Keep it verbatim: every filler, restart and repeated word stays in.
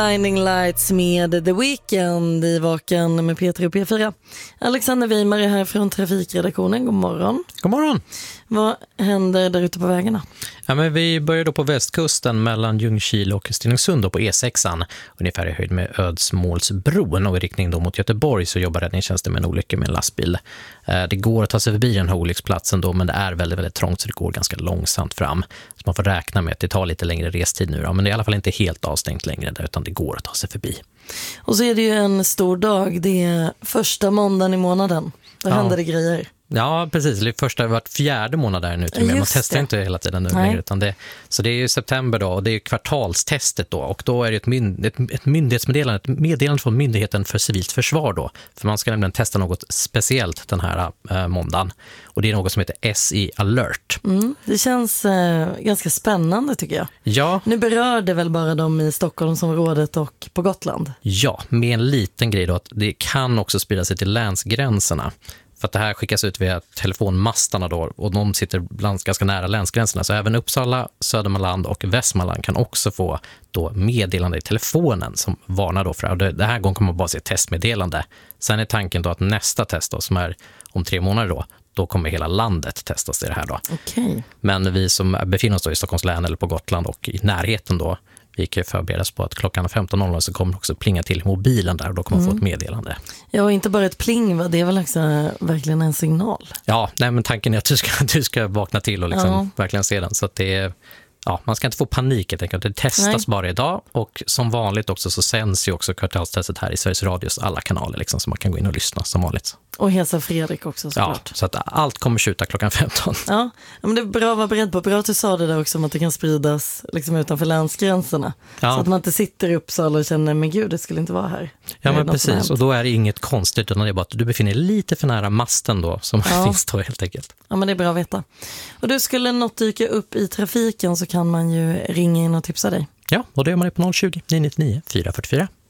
Blinding Lights med The Weeknd i Vaken med P tre och P fyra. Alexander Weimar är här från Trafikredaktionen. God morgon. God morgon. Vad händer där ute på vägarna? Ja, men vi börjar då på västkusten mellan Ljungskile och Stenungsund och på E sexan. Ungefär i höjd med Ödsmålsbron och i riktning då mot Göteborg så jobbar räddningstjänsten med en olycka med en lastbil. Det går att ta sig förbi den här olycksplatsen då, men det är väldigt, väldigt trångt så det går ganska långsamt fram. Så man får räkna med att det tar lite längre restid nu då, men det är i alla fall inte helt avstängt längre där, utan det går att ta sig förbi. Och så är det ju en stor dag, det är första måndagen i månaden. Då ja. händer det grejer. Ja, precis. Det är första vart fjärde månad där nu. Till Man testar det. inte hela tiden nu längre. Utan det, så det är ju september då och det är kvartalstestet då. Och då är det ett, mynd, ett, ett myndighetsmeddelande, ett meddelande från Myndigheten för civilt försvar då. För man ska nämligen testa något speciellt den här äh, måndagen. Och det är något som heter S I Alert. Mm, det känns äh, ganska spännande tycker jag. Ja. Nu berör det väl bara dem i Stockholmsområdet och på Gotland? Ja, med en liten grej då att det kan också sprida sig till länsgränserna. För att det här skickas ut via telefonmastarna då, och de sitter bland, ganska nära länsgränserna. Så även Uppsala, Södermanland och Västmanland kan också få då meddelande i telefonen som varnar då för det. Det här gången kommer man bara se testmeddelande. Sen är tanken då att nästa test då, som är om tre månader då, då kommer hela landet testas i det här då. Okay. Men vi som befinner oss då i Stockholms län eller på Gotland och i närheten då, vi kan förberedas på att klockan femton noll noll så kommer det också plinga till mobilen där och då kommer man mm. få ett meddelande. Ja, och inte bara ett pling, va? Det är väl också verkligen en signal. Ja, nej, men tanken är att du ska, du ska vakna till och liksom ja. verkligen se den. Så att det är, ja, man ska inte få panik helt enkelt. Det testas nej. bara idag och som vanligt också så sänds ju också kvartalstestet här i Sveriges Radios alla kanaler liksom, så man kan gå in och lyssna som vanligt. Och hälsa Fredrik också såklart. Ja, så att allt kommer skjuta klockan femton. Ja, men det är bra att vara beredd på. Bra att du sa det där också om att det kan spridas liksom utanför länsgränserna. Ja. Så att man inte sitter i Uppsala och känner, men gud, det skulle inte vara här. Ja, men precis. Och då är det inget konstigt utan det är bara att du befinner dig lite för nära masten då som ja. finns då helt enkelt. Ja, men det är bra att veta. Och du, skulle något dyka upp i trafiken så kan man ju ringa in och tipsa dig. Ja, och det gör man på noll tjugo, nio nio nio, fyra fyra fyra.